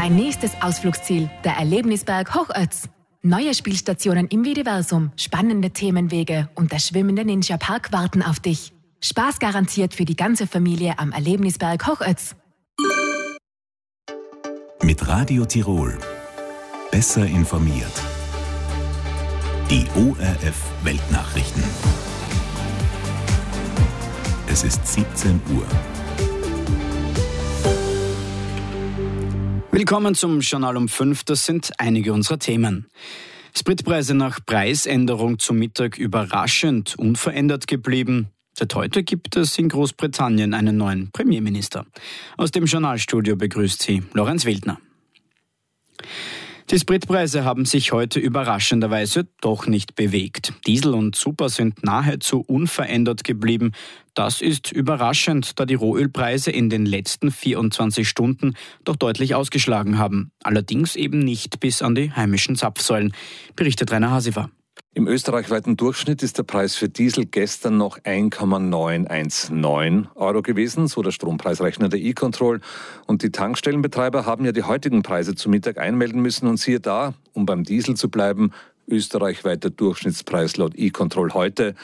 Dein nächstes Ausflugsziel, der Erlebnisberg Hochötz. Neue Spielstationen im Videversum, spannende Themenwege und der schwimmende Ninja-Park warten auf dich. Spaß garantiert für die ganze Familie am Erlebnisberg Hochötz. Mit Radio Tirol. Besser informiert. Die ORF Weltnachrichten. Es ist 17 Uhr. Willkommen zum Journal um 5. Das sind einige unserer Themen. Spritpreise nach Preisänderung zum Mittag überraschend unverändert geblieben. Seit heute gibt es in Großbritannien einen neuen Premierminister. Aus dem Journalstudio begrüßt sie Lorenz Wildner. Die Spritpreise haben sich heute überraschenderweise doch nicht bewegt. Diesel und Super sind nahezu unverändert geblieben. Das ist überraschend, da die Rohölpreise in den letzten 24 Stunden doch deutlich ausgeschlagen haben. Allerdings eben nicht bis an die heimischen Zapfsäulen, berichtet Rainer Hasifer. Im österreichweiten Durchschnitt ist der Preis für Diesel gestern noch 1,919 Euro gewesen, so der Strompreisrechner der E-Control. Und die Tankstellenbetreiber haben ja die heutigen Preise zu Mittag einmelden müssen. Und siehe da, um beim Diesel zu bleiben, österreichweiter Durchschnittspreis laut E-Control heute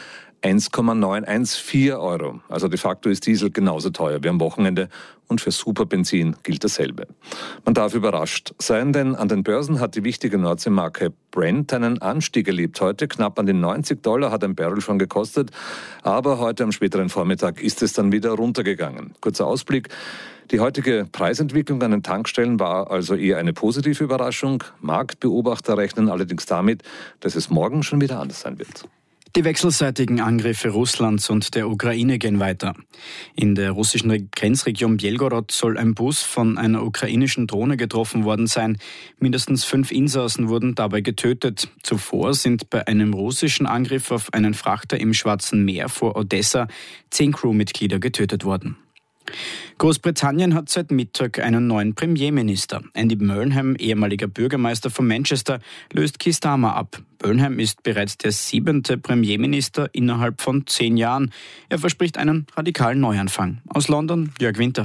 1,914 Euro. Also de facto ist Diesel genauso teuer wie am Wochenende und für Superbenzin gilt dasselbe. Man darf überrascht sein, denn an den Börsen hat die wichtige Nordseemarke Brent einen Anstieg erlebt. Heute knapp an den $90 hat ein Barrel schon gekostet, aber heute am späteren Vormittag ist es dann wieder runtergegangen. Kurzer Ausblick. Die heutige Preisentwicklung an den Tankstellen war also eher eine positive Überraschung. Marktbeobachter rechnen allerdings damit, dass es morgen schon wieder anders sein wird. Die wechselseitigen Angriffe Russlands und der Ukraine gehen weiter. In der russischen Grenzregion Belgorod soll ein Bus von einer ukrainischen Drohne getroffen worden sein. Mindestens 5 Insassen wurden dabei getötet. Zuvor sind bei einem russischen Angriff auf einen Frachter im Schwarzen Meer vor Odessa 10 Crewmitglieder getötet worden. Großbritannien hat seit Mittag einen neuen Premierminister. Andy Burnham, ehemaliger Bürgermeister von Manchester, löst Keir Starmer ab. Burnham ist bereits der 7. Premierminister innerhalb von 10 Jahren. Er verspricht einen radikalen Neuanfang. Aus London, Jörg Winter.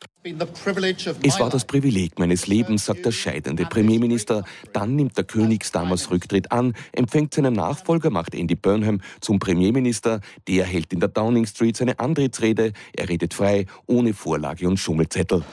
Es war das Privileg meines Lebens, sagt der scheidende Premierminister. Dann nimmt der König Starmers Rücktritt an, empfängt seinen Nachfolger, macht Andy Burnham zum Premierminister. Der hält in der Downing Street seine Antrittsrede. Er redet frei, ohne Vorlage und Schummelzettel.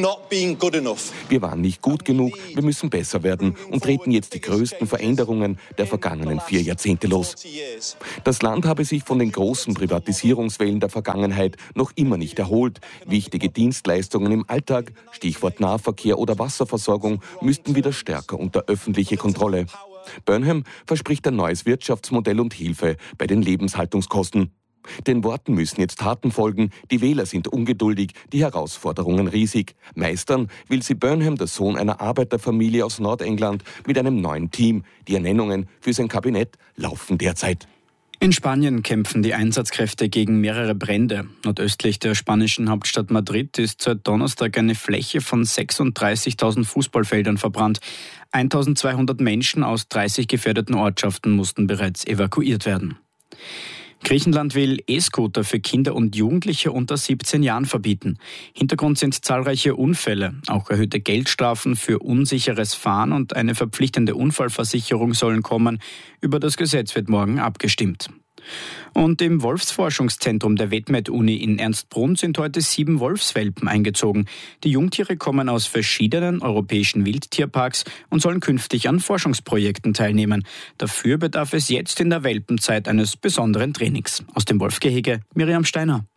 Wir waren nicht gut genug, wir müssen besser werden und treten jetzt die größten Veränderungen der vergangenen 4 Jahrzehnte los. Das Land habe sich von den großen Privatisierungswellen der Vergangenheit noch immer nicht erholt. Wichtige Dienstleistungen im Alltag, Stichwort Nahverkehr oder Wasserversorgung, müssten wieder stärker unter öffentliche Kontrolle. Burnham verspricht ein neues Wirtschaftsmodell und Hilfe bei den Lebenshaltungskosten. Den Worten müssen jetzt Taten folgen. Die Wähler sind ungeduldig, die Herausforderungen riesig. Meistern will sie Burnham, der Sohn einer Arbeiterfamilie aus Nordengland, mit einem neuen Team. Die Ernennungen für sein Kabinett laufen derzeit. In Spanien kämpfen die Einsatzkräfte gegen mehrere Brände. Nordöstlich der spanischen Hauptstadt Madrid ist seit Donnerstag eine Fläche von 36.000 Fußballfeldern verbrannt. 1.200 Menschen aus 30 gefährdeten Ortschaften mussten bereits evakuiert werden. Griechenland will E-Scooter für Kinder und Jugendliche unter 17 Jahren verbieten. Hintergrund sind zahlreiche Unfälle. Auch erhöhte Geldstrafen für unsicheres Fahren und eine verpflichtende Unfallversicherung sollen kommen. Über das Gesetz wird morgen abgestimmt. Und im Wolfsforschungszentrum der WetMed-Uni in Ernstbrunn sind heute 7 Wolfswelpen eingezogen. Die Jungtiere kommen aus verschiedenen europäischen Wildtierparks und sollen künftig an Forschungsprojekten teilnehmen. Dafür bedarf es jetzt in der Welpenzeit eines besonderen Trainings. Aus dem Wolfgehege Miriam Steiner.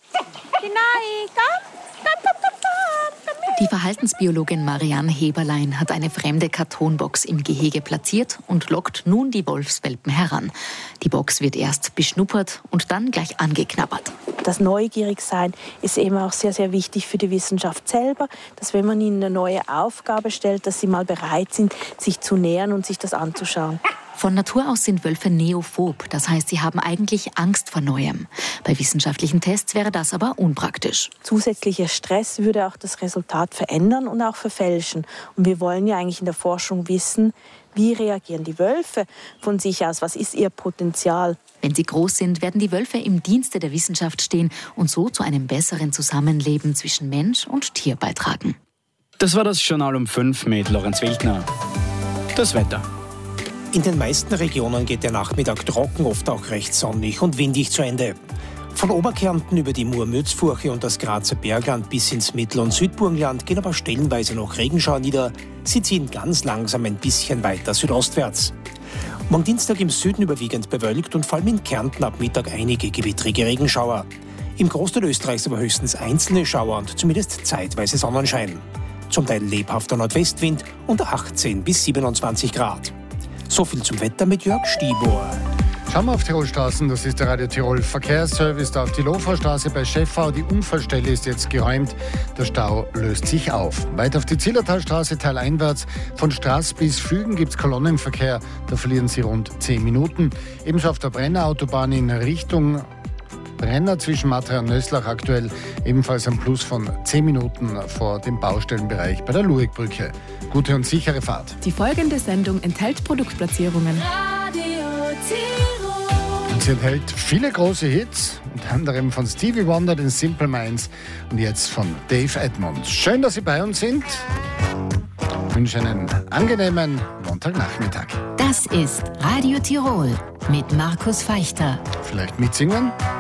Die Verhaltensbiologin Marianne Heberlein hat eine fremde Kartonbox im Gehege platziert und lockt nun die Wolfswelpen heran. Die Box wird erst beschnuppert und dann gleich angeknabbert. Das Neugierigsein ist eben auch sehr, sehr wichtig für die Wissenschaft selber, dass wenn man ihnen eine neue Aufgabe stellt, dass sie mal bereit sind, sich zu nähern und sich das anzuschauen. Von Natur aus sind Wölfe neophob, das heißt, sie haben eigentlich Angst vor Neuem. Bei wissenschaftlichen Tests wäre das aber unpraktisch. Zusätzlicher Stress würde auch das Resultat verändern und auch verfälschen. Und wir wollen ja eigentlich in der Forschung wissen, wie reagieren die Wölfe von sich aus, was ist ihr Potenzial. Wenn sie groß sind, werden die Wölfe im Dienste der Wissenschaft stehen und so zu einem besseren Zusammenleben zwischen Mensch und Tier beitragen. Das war das Journal um 5 mit Lorenz Wildner. Das Wetter. In den meisten Regionen geht der Nachmittag trocken, oft auch recht sonnig und windig zu Ende. Von Oberkärnten über die Mur-Mürzfurche und das Grazer Bergland bis ins Mittel- und Südburgenland gehen aber stellenweise noch Regenschauer nieder. Sie ziehen ganz langsam ein bisschen weiter südostwärts. Morgen Dienstag im Süden überwiegend bewölkt und vor allem in Kärnten ab Mittag einige gewittrige Regenschauer. Im Großteil Österreichs aber höchstens einzelne Schauer und zumindest zeitweise Sonnenschein. Zum Teil lebhafter Nordwestwind und 18 bis 27 Grad. So viel zum Wetter mit Jörg Stibor. Schauen wir auf Tirolstraßen, das ist der Radio Tirol Verkehrsservice da auf die Lofaustraße bei Schäffau. Die Unfallstelle ist jetzt geräumt, der Stau löst sich auf. Weiter auf die Zillertalstraße teileinwärts, von Straß bis Fügen gibt es Kolonnenverkehr, da verlieren Sie rund 10 Minuten. Ebenso auf der Brennerautobahn in Richtung Brenner zwischen Matera und Nöslach aktuell ebenfalls ein Plus von 10 Minuten vor dem Baustellenbereich bei der Luegbrücke. Gute und sichere Fahrt. Die folgende Sendung enthält Produktplatzierungen. Und sie enthält viele große Hits, unter anderem von Stevie Wonder, den Simple Minds und jetzt von Dave Edmunds. Schön, dass Sie bei uns sind. Ich wünsche einen angenehmen Montagnachmittag. Das ist Radio Tirol mit Markus Feichter. Vielleicht mitsingen?